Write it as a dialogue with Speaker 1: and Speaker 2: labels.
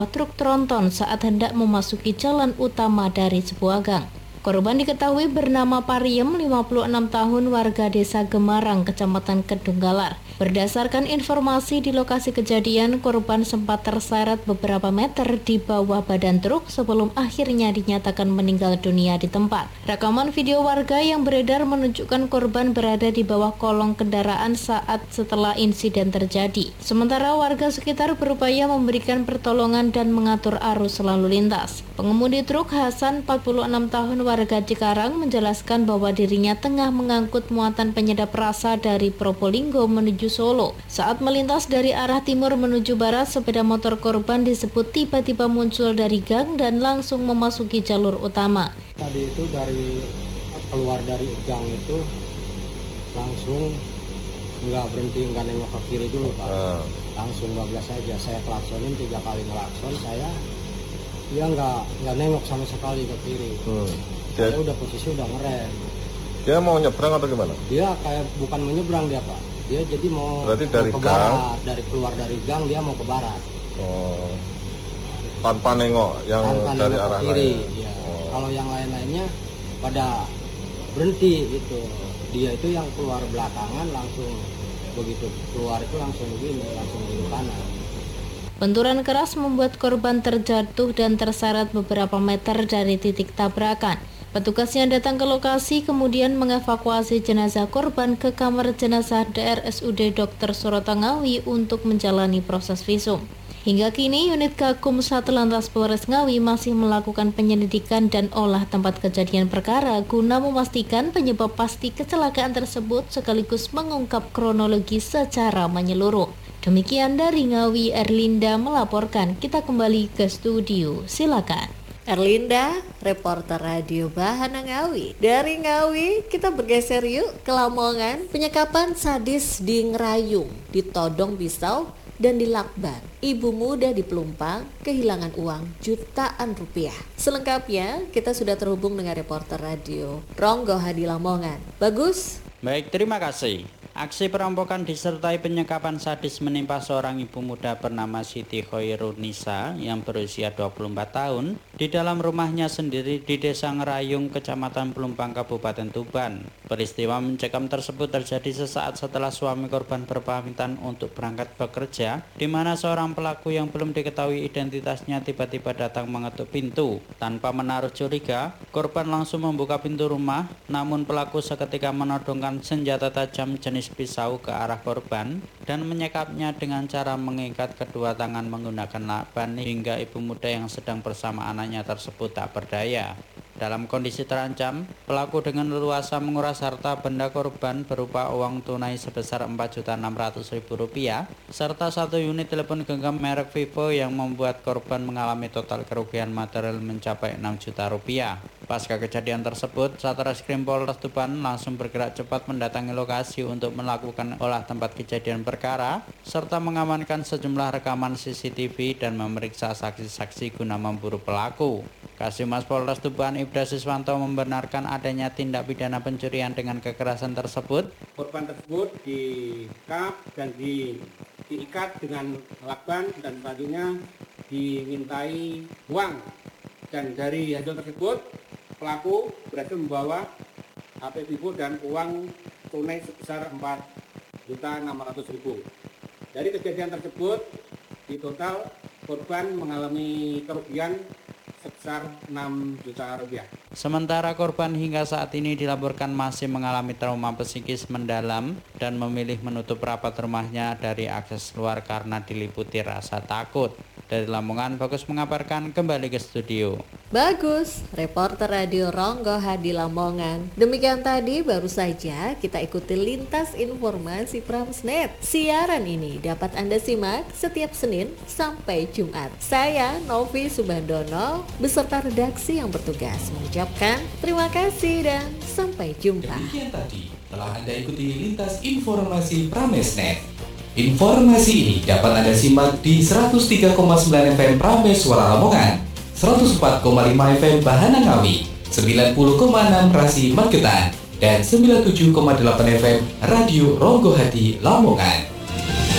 Speaker 1: truk tronton saat hendak memasuki jalan utama dari sebuah gang. Korban diketahui bernama Pariem, 56 tahun, warga desa Gemarang, Kecamatan Kedunggalar. Berdasarkan informasi di lokasi kejadian, korban sempat terseret beberapa meter di bawah badan truk sebelum akhirnya dinyatakan meninggal dunia di tempat. Rekaman video warga yang beredar menunjukkan korban berada di bawah kolong kendaraan saat setelah insiden terjadi. Sementara warga sekitar berupaya memberikan pertolongan dan mengatur arus lalu lintas. Pengemudi truk Hasan, 46 tahun, warga Cikarang, menjelaskan bahwa dirinya tengah mengangkut muatan penyedap rasa dari Probolinggo menuju Solo. Saat melintas dari arah timur menuju barat, sepeda motor korban disebut tiba-tiba muncul dari gang dan langsung memasuki jalur utama.
Speaker 2: Tadi itu keluar dari gang itu langsung nggak berhenti, nggak nengok ke kiri dulu Pak. Langsung bablas saja, saya klaksonin 3 kali ngelakson, dia nggak nengok sama sekali ke kiri. Saya udah posisi udah ngerem.
Speaker 3: Dia mau nyebrang atau gimana?
Speaker 2: Dia kayak bukan menyeberang dia Pak. Dia jadi mau
Speaker 3: dari
Speaker 2: ke
Speaker 3: gang,
Speaker 2: barat, keluar dari gang dia mau ke barat.
Speaker 3: Oh. Tanpa nengok yang
Speaker 2: tanpa
Speaker 3: dari
Speaker 2: nengok
Speaker 3: arah
Speaker 2: ke kiri.
Speaker 3: lain.
Speaker 2: Ya.
Speaker 3: Oh.
Speaker 2: Kalau yang lain-lainnya pada berhenti itu. Dia itu yang keluar belakangan langsung begitu keluar itu langsung begini, langsung ke kanan.
Speaker 1: Benturan keras membuat korban terjatuh dan terseret beberapa meter dari titik tabrakan. Petugas yang datang ke lokasi kemudian mengevakuasi jenazah korban ke kamar jenazah DRSUD Dr. Suroto Ngawi untuk menjalani proses visum. Hingga kini, unit Gakum Satlantas Polres Ngawi masih melakukan penyelidikan dan olah tempat kejadian perkara guna memastikan penyebab pasti kecelakaan tersebut sekaligus mengungkap kronologi secara menyeluruh. Demikian dari Ngawi, Erlinda melaporkan. Kita kembali ke studio, silakan.
Speaker 4: Erlinda, reporter Radio Bahana Ngawi. Dari Ngawi, kita bergeser yuk ke Lamongan. Penyekapan sadis di Ngerayung, ditodong pisau, dan dilakban. Ibu muda di Pelumpang kehilangan uang jutaan rupiah. Selengkapnya, kita sudah terhubung dengan reporter radio Ronggo Hadi Lamongan. Bagus?
Speaker 5: Baik, terima kasih. Aksi perampokan disertai penyekapan sadis menimpa seorang ibu muda bernama Siti Khairunisa yang berusia 24 tahun di dalam rumahnya sendiri di Desa Ngerayung, Kecamatan Pelumpang, Kabupaten Tuban. Peristiwa mencekam tersebut terjadi sesaat setelah suami korban berpamitan untuk berangkat bekerja, di mana seorang pelaku yang belum diketahui identitasnya tiba-tiba datang mengetuk pintu. Tanpa menaruh curiga, korban langsung membuka pintu rumah, namun pelaku seketika menodongkan senjata tajam jenis pisau ke arah korban dan menyekapnya dengan cara mengikat kedua tangan menggunakan lakban hingga ibu muda yang sedang bersama anaknya tersebut tak berdaya. Dalam kondisi terancam, pelaku dengan leluasa menguras harta benda korban berupa uang tunai sebesar Rp4.600.000 serta 1 unit telepon genggam merek Vivo yang membuat korban mengalami total kerugian material mencapai Rp6 juta. Pasca kejadian tersebut, Satreskrim Polres Tuban langsung bergerak cepat mendatangi lokasi untuk melakukan olah tempat kejadian perkara serta mengamankan sejumlah rekaman CCTV dan memeriksa saksi-saksi guna memburu pelaku. Kasimas Polres Tuban Ibda Siswanto membenarkan adanya tindak pidana pencurian dengan kekerasan tersebut.
Speaker 6: Korban tersebut dikap dan diikat dengan lakban dan selanjutnya dimintai uang. Dan dari hasil tersebut pelaku berhasil membawa HP Vivo dan uang tunai sebesar Rp4.600.000. Dari kejadian tersebut di total korban mengalami kerugian sebesar Rp6 juta.
Speaker 5: Sementara korban hingga saat ini dilaporkan masih mengalami trauma psikis mendalam dan memilih menutup rapat rumahnya dari akses keluar karena diliputi rasa takut. Dari Lamongan, Bagus mengabarkan, kembali ke studio.
Speaker 4: Bagus, reporter radio Ronggo Hadi Lamongan. Demikian tadi baru saja kita ikuti lintas informasi Pramsnet. Siaran ini dapat Anda simak setiap Senin sampai Jumat. Saya Novi Subandono beserta redaksi yang bertugas mengucapkan terima kasih dan sampai jumpa.
Speaker 7: Demikian tadi telah Anda ikuti lintas informasi Pramesnet. Informasi ini dapat Anda simak di 103,9 FM Prames Suara Lamongan, 104,5 FM Bahana Ngawi, 90,6 Rasi Magetan, dan 97,8 FM Radio Ronggo Hadi Lamongan.